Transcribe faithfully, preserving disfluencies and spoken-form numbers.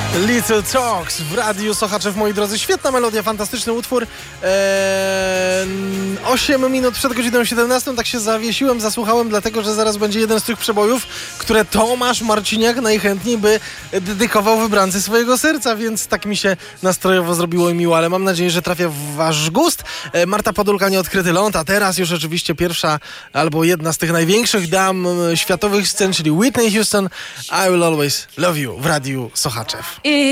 Little Talks w Radiu Sochaczew, moi drodzy. Świetna melodia, fantastyczny utwór. Eee, osiem minut przed godziną siedemnastą, tak się zawiesiłem, zasłuchałem, dlatego że zaraz będzie jeden z tych przebojów, które Tomasz Marciniak najchętniej by dedykował wybrance swojego serca, więc tak mi się nastrojowo zrobiło i miło, ale mam nadzieję, że trafia w wasz gust. Eee, Marta Podólka, Nieodkryty ląd, a teraz już oczywiście pierwsza albo jedna z tych największych dam światowych scen, czyli Whitney Houston, I Will Always Love You w Radiu Sochaczew.